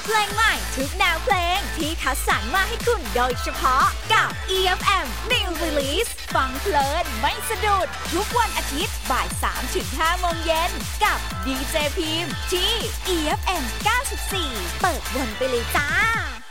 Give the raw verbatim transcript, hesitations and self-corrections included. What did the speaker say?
เพลงใหม่ทุกแนวเพลงที่คัดสรรมาให้คุณโดยเฉพาะกับ อี เอฟ เอ็ม New Release ฟังเพลินไม่สะดุดทุกวันอาทิตย์บ่าย สามถึงห้า โมงเย็นกับดีเจพิมพ์ที่ อี เอฟ เอ็ม เก้าสิบสี่ เปิดวนไปเลยจ้า